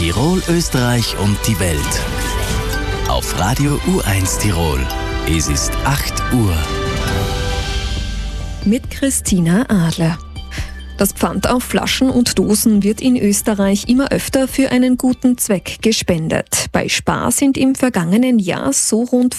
Tirol, Österreich und die Welt. Auf Radio U1 Tirol. Es ist 8 Uhr. Mit Christina Adler. Das Pfand auf Flaschen und Dosen wird in Österreich immer öfter für einen guten Zweck gespendet. Bei Spar sind im vergangenen Jahr so rund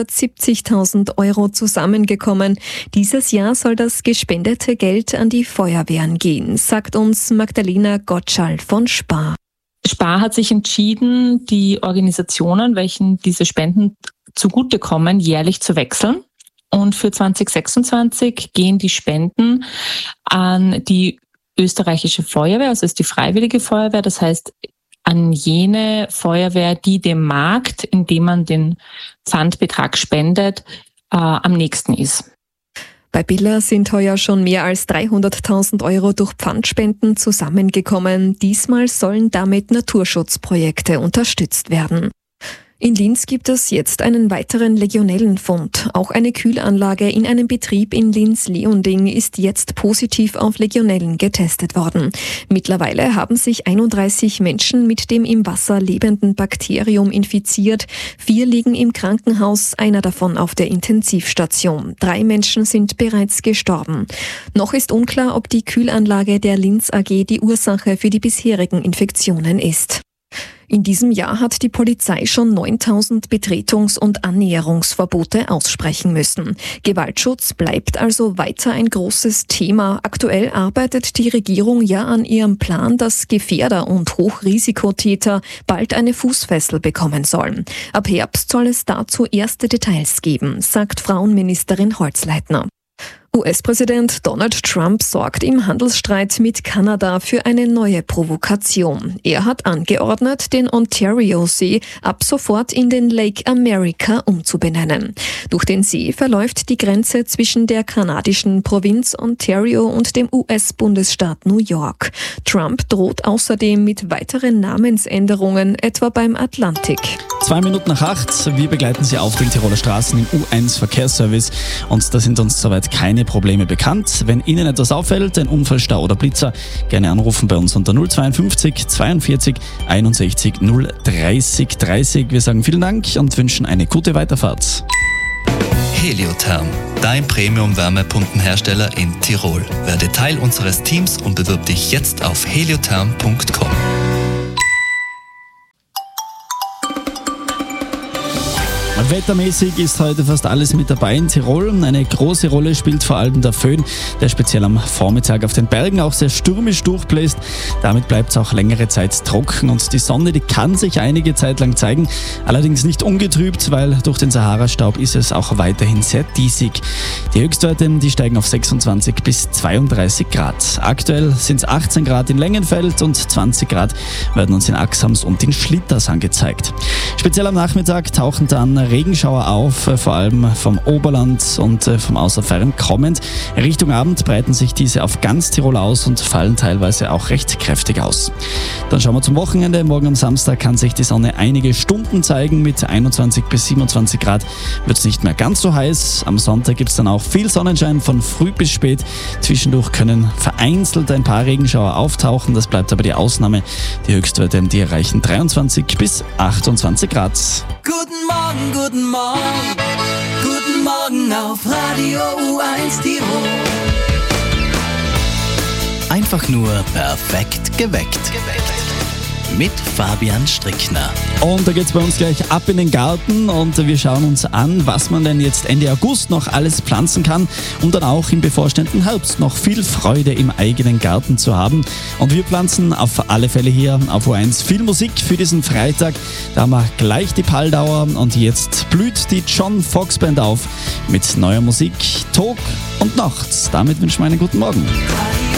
570.000 Euro zusammengekommen. Dieses Jahr soll das gespendete Geld an die Feuerwehren gehen, sagt uns Magdalena Gottschall von Spar. Spar hat sich entschieden, die Organisationen, welchen diese Spenden zugutekommen, jährlich zu wechseln. Und für 2026 gehen die Spenden an die österreichische Feuerwehr, also ist die Freiwillige Feuerwehr, das heißt an jene Feuerwehr, die dem Markt, in dem man den Pfandbetrag spendet, am nächsten ist. Bei Billa sind heuer schon mehr als 300.000 Euro durch Pfandspenden zusammengekommen. Diesmal sollen damit Naturschutzprojekte unterstützt werden. In Linz gibt es jetzt einen weiteren Legionellenfund. Auch eine Kühlanlage in einem Betrieb in Linz-Leonding ist jetzt positiv auf Legionellen getestet worden. Mittlerweile haben sich 31 Menschen mit dem im Wasser lebenden Bakterium infiziert. 4 liegen im Krankenhaus, einer davon auf der Intensivstation. 3 Menschen sind bereits gestorben. Noch ist unklar, ob die Kühlanlage der Linz AG die Ursache für die bisherigen Infektionen ist. In diesem Jahr hat die Polizei schon 9.000 Betretungs- und Annäherungsverbote aussprechen müssen. Gewaltschutz bleibt also weiter ein großes Thema. Aktuell arbeitet die Regierung ja an ihrem Plan, dass Gefährder und Hochrisikotäter bald eine Fußfessel bekommen sollen. Ab Herbst soll es dazu erste Details geben, sagt Frauenministerin Holzleitner. US-Präsident Donald Trump sorgt im Handelsstreit mit Kanada für eine neue Provokation. Er hat angeordnet, den Ontario-See ab sofort in den Lake America umzubenennen. Durch den See verläuft die Grenze zwischen der kanadischen Provinz Ontario und dem US-Bundesstaat New York. Trump droht außerdem mit weiteren Namensänderungen, etwa beim Atlantik. 7:02. Wir begleiten Sie auf den Tiroler Straßen im U1 Verkehrsservice und da sind uns soweit keine Probleme bekannt. Wenn Ihnen etwas auffällt, ein Unfallstau oder Blitzer, gerne anrufen bei uns unter 052 42 61 030 30. Wir sagen vielen Dank und wünschen eine gute Weiterfahrt. Heliotherm, dein Premium-Wärmepumpenhersteller in Tirol. Werde Teil unseres Teams und bewirb dich jetzt auf heliotherm.com. Wettermäßig ist heute fast alles mit dabei in Tirol. Eine große Rolle spielt vor allem der Föhn, der speziell am Vormittag auf den Bergen auch sehr stürmisch durchbläst. Damit bleibt es auch längere Zeit trocken und die Sonne, die kann sich einige Zeit lang zeigen. Allerdings nicht ungetrübt, weil durch den Sahara-Staub ist es auch weiterhin sehr diesig. Die Höchstwerte, die steigen auf 26 bis 32 Grad. Aktuell sind es 18 Grad in Längenfeld und 20 Grad werden uns in Axams und in Schlitters angezeigt. Speziell am Nachmittag tauchen dann Regenschauer auf, vor allem vom Oberland und vom Außerfern kommend. Richtung Abend breiten sich diese auf ganz Tirol aus und fallen teilweise auch recht kräftig aus. Dann schauen wir zum Wochenende. Morgen am Samstag kann sich die Sonne einige Stunden zeigen. Mit 21 bis 27 Grad wird es nicht mehr ganz so heiß. Am Sonntag gibt es dann auch viel Sonnenschein von früh bis spät. Zwischendurch können vereinzelt ein paar Regenschauer auftauchen. Das bleibt aber die Ausnahme. Die Höchstwerte, die erreichen 23 bis 28 Grad. Guten Morgen, guten Morgen, guten Morgen auf Radio U1 Tirol. Einfach nur perfekt geweckt. Mit Fabian Strickner. Und da geht's bei uns gleich ab in den Garten und wir schauen uns an, was man denn jetzt Ende August noch alles pflanzen kann, um dann auch im bevorstehenden Herbst noch viel Freude im eigenen Garten zu haben. Und wir pflanzen auf alle Fälle hier auf U1 viel Musik für diesen Freitag. Da haben wir gleich die Palldauer und jetzt blüht die John Fox Band auf mit neuer Musik, Tag und Nacht. Damit wünschen wir einen guten Morgen.